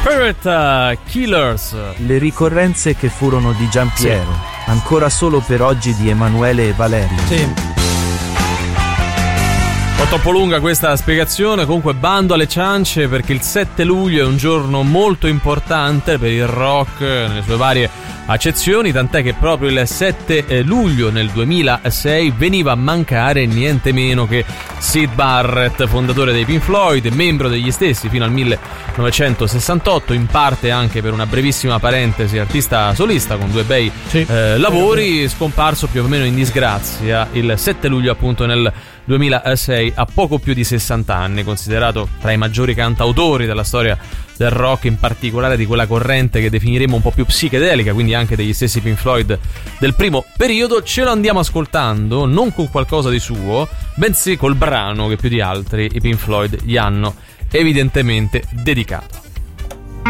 Spirit Killers. Le ricorrenze che furono di Giampiero, sì. Ancora solo per oggi di Emanuele e Valerio. Sì. Ho troppo lunga questa spiegazione, comunque bando alle ciance, perché il 7 luglio è un giorno molto importante per il rock nelle sue varie accezioni, tant'è che proprio il 7 luglio nel 2006 veniva a mancare niente meno che Syd Barrett, fondatore dei Pink Floyd, membro degli stessi fino al 1968, in parte anche per una brevissima parentesi artista solista con 2 bei lavori, scomparso più o meno in disgrazia il 7 luglio appunto nel 2006 a poco più di 60 anni, considerato tra i maggiori cantautori della storia del rock, in particolare di quella corrente che definiremo un po' più psichedelica, quindi anche degli stessi Pink Floyd del primo periodo. Ce lo andiamo ascoltando non con qualcosa di suo, bensì col brano che più di altri i Pink Floyd gli hanno evidentemente dedicato.